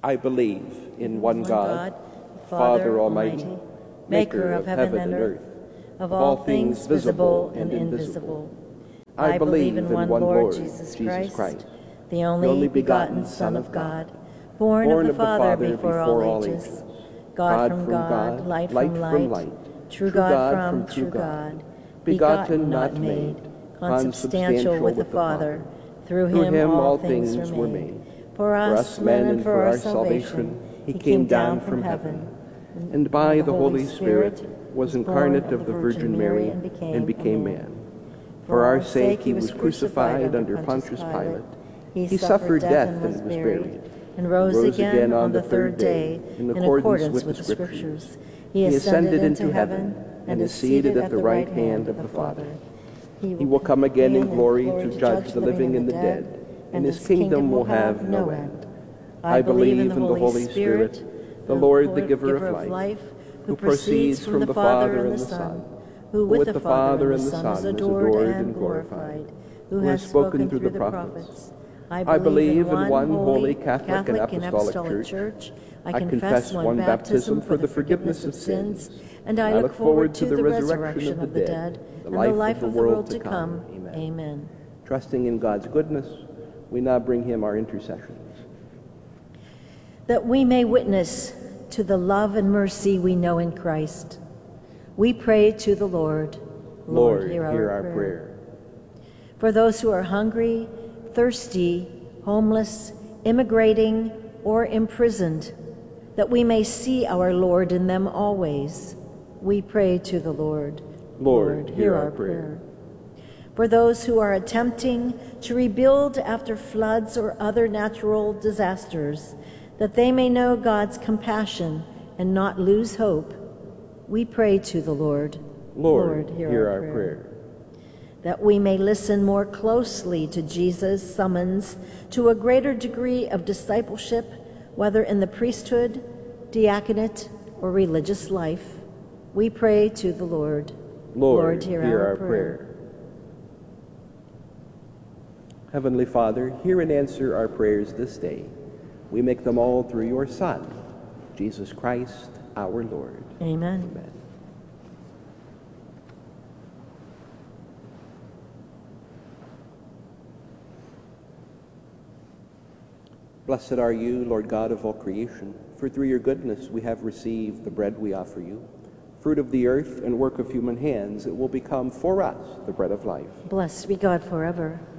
I believe in one God, Father Almighty, maker of heaven and earth, of all things visible and invisible. I believe in one Lord Jesus Christ, the only begotten Son of God, born of the Father before all ages, God from God, light from light, true God from true God, begotten, not made, consubstantial with the Father. Through him all things were made. For us men and for our salvation, he came down from heaven, and by the Holy Spirit was incarnate of the Virgin Mary and became man. For our sake he was crucified under Pontius Pilate. He suffered death and was buried, and rose again on the third day in accordance with the Scriptures. He ascended into heaven and is seated at the right hand of the Father. He will come again in glory to judge the living and the dead, and his kingdom will have no end. I believe in the Holy Spirit, the Lord, the giver of life, who proceeds from the Father and the Son, who with the Father and the Son is adored and glorified, who has spoken through the prophets. I believe in one holy Catholic and Apostolic Church. I confess one baptism for the forgiveness of sins, and I look forward to the resurrection of the dead and the life of the world to come. Amen. Trusting in God's goodness, we now bring him our intercessions. That we may witness to the love and mercy we know in Christ, we pray to the Lord. Lord, hear our prayer. For those who are hungry, thirsty, homeless, immigrating, or imprisoned, that we may see our Lord in them always, we pray to the Lord. Lord, hear our prayer. For those who are attempting to rebuild after floods or other natural disasters, that they may know God's compassion and not lose hope, we pray to the Lord. Lord, hear our prayer. That we may listen more closely to Jesus' summons to a greater degree of discipleship, whether in the priesthood, diaconate, or religious life, we pray to the Lord. Lord, hear our prayer. Heavenly Father, hear and answer our prayers this day. We make them all through your Son, Jesus Christ, our Lord. Amen. Amen. Blessed are you, Lord God of all creation, for through your goodness we have received the bread we offer you. Fruit of the earth and work of human hands, it will become for us the bread of life. Blessed be God forever.